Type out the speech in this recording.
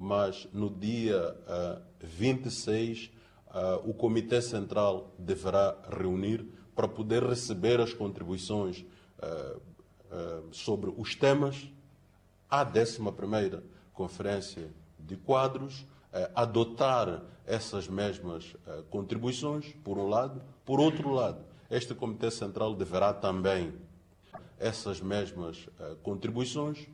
mas no dia 26 o Comitê Central deverá reunir para poder receber as contribuições sobre os temas à 11ª Conferência de Quadros, adotar essas mesmas contribuições, por um lado. Por outro lado, este Comitê Central deverá também essas mesmas contribuições